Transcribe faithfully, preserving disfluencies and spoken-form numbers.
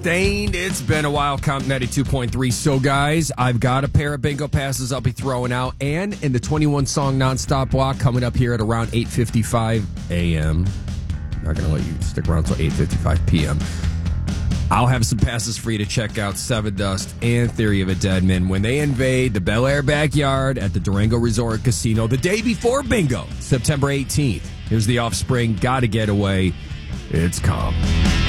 Stained. It's been a while. Count ninety-two point three. So, guys, I've got a pair of bingo passes I'll be throwing out, and in the twenty-one song nonstop block coming up here at around eight fifty-five a.m. Not going to let you stick around until eight fifty-five p.m. I'll have some passes for you to check out Seven Dust and Theory of a Deadman when they invade the Bel Air backyard at the Durango Resort Casino the day before bingo, September eighteenth. Here's The Offspring, Gotta Get Away. It's calm.